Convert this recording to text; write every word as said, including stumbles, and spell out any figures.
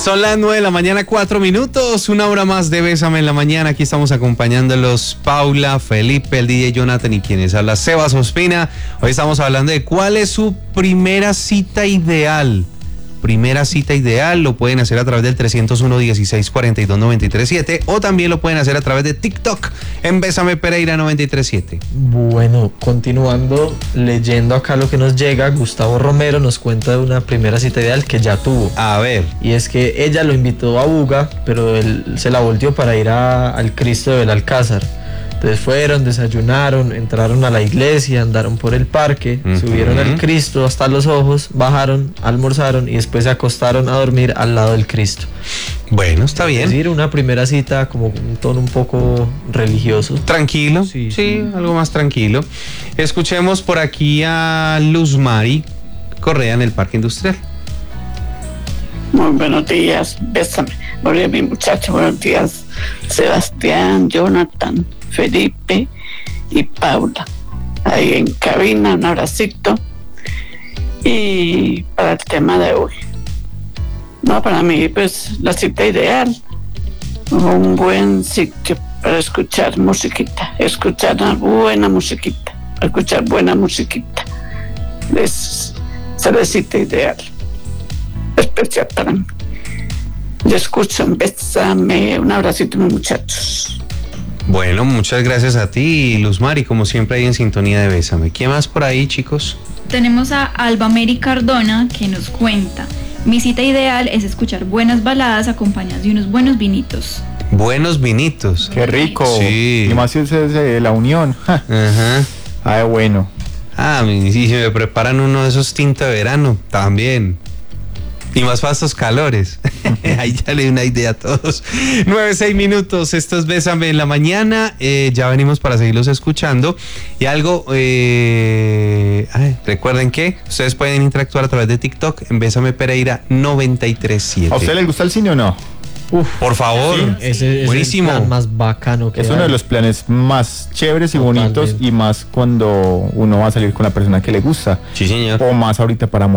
Son las nueve de la mañana, cuatro minutos, una hora más de Bésame en la Mañana. Aquí estamos acompañándolos Paula, Felipe, el D J Jonathan y quienes habla Sebas Ospina. Hoy estamos hablando de cuál es su primera cita ideal. Primera cita ideal, lo pueden hacer a través del trescientos uno, dieciséis, cuarenta y dos, noventa y tres siete o también lo pueden hacer a través de TikTok en Bésame Pereira noventa y tres siete. Bueno, continuando leyendo acá lo que nos llega, Gustavo Romero nos cuenta de una primera cita ideal que ya tuvo. A ver. Y es que ella lo invitó a Buga, pero él se la volteó para ir a, al Cristo de Belalcázar. Entonces fueron, desayunaron, entraron a la iglesia, andaron por el parque, uh-huh. subieron al Cristo hasta los ojos, bajaron, almorzaron y después se acostaron a dormir al lado del Cristo. Bueno, está bien. Es decir, una primera cita como un tono un poco religioso. Tranquilo, sí, sí, sí, algo más tranquilo. Escuchemos por aquí a Luz Mari Correa en el Parque Industrial. Muy buenos días, bésame. Hola, mi muchacho, buenos días. Sebastián, Jonathan, Felipe y Paula. Ahí en cabina, un abracito. Y para el tema de hoy. No, para mí, pues, la cita ideal. Un buen sitio para escuchar musiquita. Escuchar una buena musiquita. Escuchar buena musiquita. Es la cita ideal. Especial para mí. Yo escucho, bésame, un abracito, mis muchachos. Bueno, muchas gracias a ti, Luz Mari, como siempre ahí en sintonía de Bésame. ¿Quién más por ahí, chicos? Tenemos a Alba Mary Cardona que nos cuenta: mi cita ideal es escuchar buenas baladas acompañadas de unos buenos vinitos. Buenos vinitos. Qué rico. Sí. Y más si es de la Unión. Ajá. Ah, bueno. Ah, y si me preparan uno de esos tinto de verano, también. Y más para estos calores. Ahí ya le di una idea a todos. Nueve, seis minutos. Esto es Bésame en la Mañana. Eh, ya venimos para seguirlos escuchando. Y algo, eh, ay, recuerden que ustedes pueden interactuar a través de TikTok en Bésame Pereira noventa y tres siete. ¿A usted le gusta el cine o no? Uf, por favor. Sí, ese es buenísimo. el plan más bacano que es hay. uno de los planes más chéveres y Totalmente. bonitos, y más cuando uno va a salir con la persona que le gusta. Sí, señor. O más ahorita para